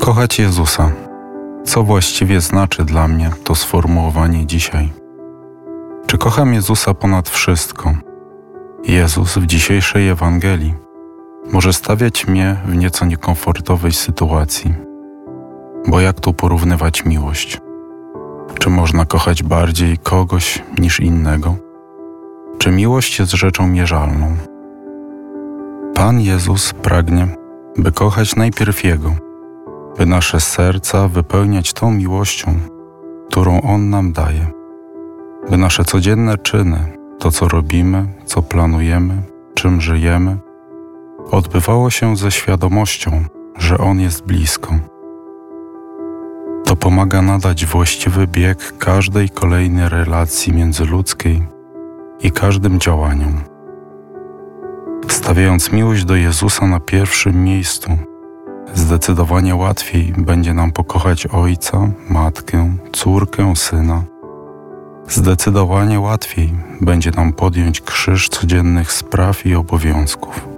Kochać Jezusa. Co właściwie znaczy dla mnie to sformułowanie dzisiaj? Czy kocham Jezusa ponad wszystko? Jezus w dzisiejszej Ewangelii może stawiać mnie w nieco niekomfortowej sytuacji. Bo jak tu porównywać miłość? Czy można kochać bardziej kogoś niż innego? Czy miłość jest rzeczą mierzalną? Pan Jezus pragnie, by kochać najpierw Jego, by nasze serca wypełniać tą miłością, którą On nam daje, by nasze codzienne czyny, to co robimy, co planujemy, czym żyjemy, odbywało się ze świadomością, że On jest blisko. To pomaga nadać właściwy bieg każdej kolejnej relacji międzyludzkiej i każdym działaniom. Stawiając miłość do Jezusa na pierwszym miejscu, zdecydowanie łatwiej będzie nam pokochać ojca, matkę, córkę, syna. Zdecydowanie łatwiej będzie nam podjąć krzyż codziennych spraw i obowiązków.